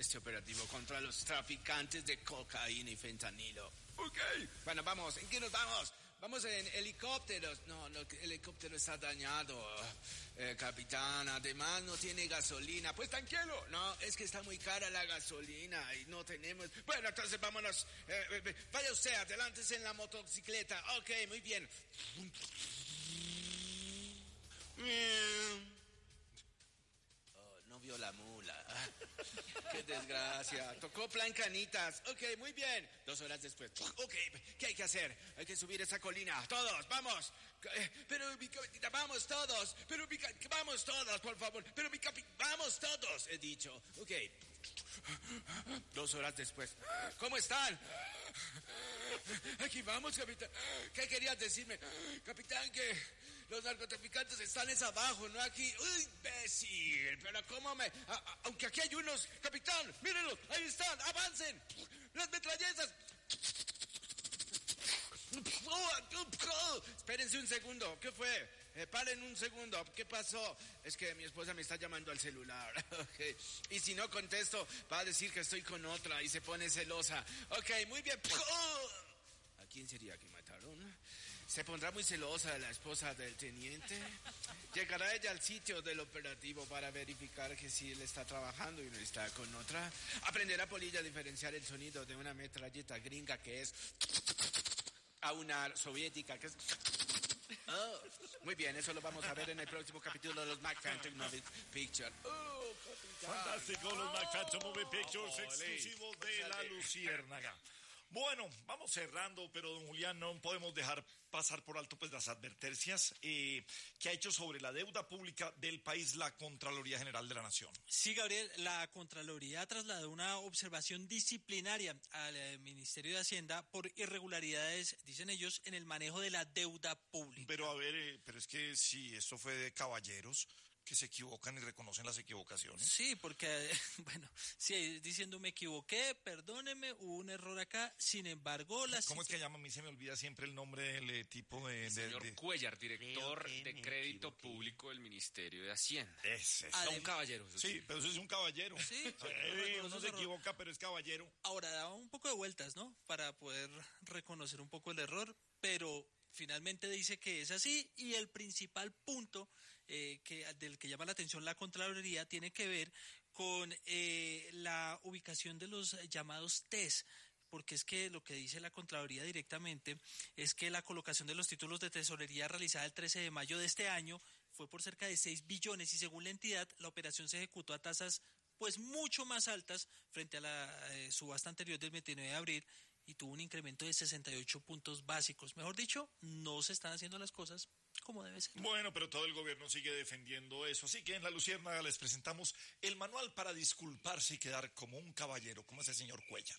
este operativo contra los traficantes de cocaína y fentanilo. Ok. Bueno, vamos. ¿En qué nos vamos? Vamos en helicópteros. No, el helicóptero está dañado, capitán. Además, no tiene gasolina. Pues tranquilo. No, es que está muy cara la gasolina y no tenemos... Bueno, entonces vámonos. Vaya usted, adelántese en la motocicleta. Ok, muy bien. No vio la mula. Qué desgracia. Tocó plan Canitas. Ok, muy bien. 2 horas después. Ok, ¿qué hay que hacer? Hay que subir esa colina. Todos, vamos. Pero mi capitán, vamos todos. Vamos todos, por favor. Vamos todos, he dicho. Ok. 2 horas después. ¿Cómo están? Aquí vamos, capitán. ¿Qué querías decirme? Capitán, que... los narcotraficantes están abajo, no aquí. ¡Uy, imbécil! Pero ¿cómo me...? Aunque aquí hay unos... ¡Capitán! ¡Mírenlos! ¡Ahí están! ¡Avancen! ¡Las metralletas! Espérense un segundo. ¿Qué fue? Paren un segundo. ¿Qué pasó? Es que mi esposa me está llamando al celular. Okay. Y si no contesto, va a decir que estoy con otra y se pone celosa. Ok, muy bien. ¿A quién sería que mataron? ¿Se pondrá muy celosa la esposa del teniente? ¿Llegará ella al sitio del operativo para verificar que sí él está trabajando y no está con otra? ¿Aprenderá Polilla a diferenciar el sonido de una metralleta gringa que es... a una soviética que es... Oh, muy bien, eso lo vamos a ver en el próximo capítulo de los McPhantom Movie Pictures. Fantástico, los McPhantom Movie Pictures, exclusivos de La Luciérnaga. Bueno, vamos cerrando, pero don Julián, no podemos dejar pasar por alto pues las advertencias que ha hecho sobre la deuda pública del país la Contraloría General de la Nación. Sí, Gabriel, la Contraloría trasladó una observación disciplinaria al Ministerio de Hacienda por irregularidades, dicen ellos, en el manejo de la deuda pública. Pero a ver, pero es que si esto fue de caballeros que se equivocan y reconocen las equivocaciones. Sí, porque, bueno, sí, diciendo me equivoqué, perdóneme, hubo un error acá, sin embargo... ¿Cómo es que llama? A mí se me olvida siempre el nombre del tipo de... Señor Cuellar, director de Crédito Público del Ministerio de Hacienda. Ese es. Un caballero. Sí, pero eso es un caballero. Sí, uno se equivoca, pero es caballero. Ahora, daba un poco de vueltas, ¿no? Para poder reconocer un poco el error, pero... finalmente dice que es así y el principal punto del que llama la atención la Contraloría tiene que ver con la ubicación de los llamados TES, porque es que lo que dice la Contraloría directamente es que la colocación de los títulos de tesorería realizada el 13 de mayo de este año fue por cerca de 6 billones y según la entidad la operación se ejecutó a tasas pues mucho más altas frente a la subasta anterior del 29 de abril y tuvo un incremento de 68 puntos básicos. Mejor dicho, no se están haciendo las cosas como debe ser. Bueno, pero todo el gobierno sigue defendiendo eso. Así que en La Luciérnaga les presentamos el manual para disculparse y quedar como un caballero, como ese señor Cuellar.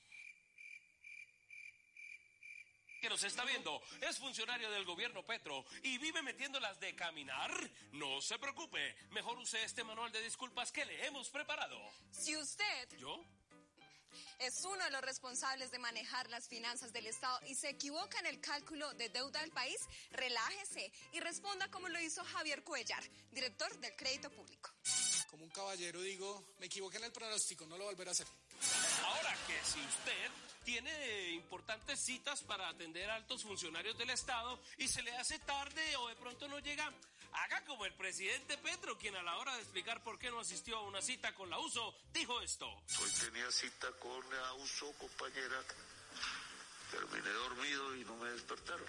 Que nos está viendo es funcionario del gobierno Petro y vive metiéndolas de caminar, no se preocupe. Mejor use este manual de disculpas que le hemos preparado. Si usted... ¿Yo? Es uno de los responsables de manejar las finanzas del Estado y se equivoca en el cálculo de deuda del país, relájese y responda como lo hizo Javier Cuellar, director del Crédito Público. Como un caballero digo, me equivoqué en el pronóstico, no lo volveré a hacer. Ahora que si usted tiene importantes citas para atender a altos funcionarios del Estado y se le hace tarde o de pronto no llega, haga como el presidente Petro, quien a la hora de explicar por qué no asistió a una cita con la USO, dijo esto. Hoy tenía cita con la USO, compañera. Terminé dormido y no me despertaron.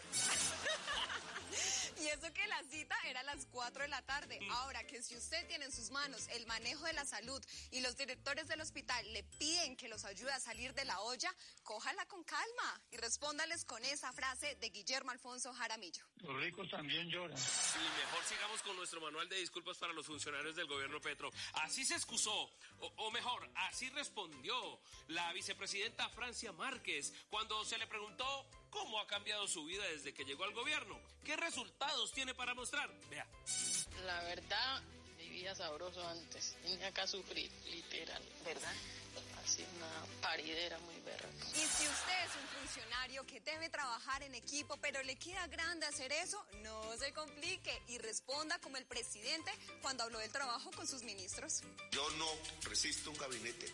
Y eso que la cita era a las 4 de la tarde. Ahora que si usted tiene en sus manos el manejo de la salud y los directores del hospital le piden que los ayude a salir de la olla, cójala con calma y respóndales con esa frase de Guillermo Alfonso Jaramillo. Los ricos también lloran. Sí, mejor sigamos con nuestro manual de disculpas para los funcionarios del gobierno Petro. Así se excusó, o mejor, así respondió la vicepresidenta Francia Márquez cuando se le preguntó cómo ha cambiado su vida desde que llegó al gobierno. ¿Qué resultados tiene para mostrar? Vea. La verdad, vivía sabroso antes. Tenía que sufrir, literal. ¿Verdad? Así una paridera muy berraca. Y si usted es un funcionario que debe trabajar en equipo, pero le queda grande hacer eso, no se complique y responda como el presidente cuando habló del trabajo con sus ministros. Yo no resisto un gabinete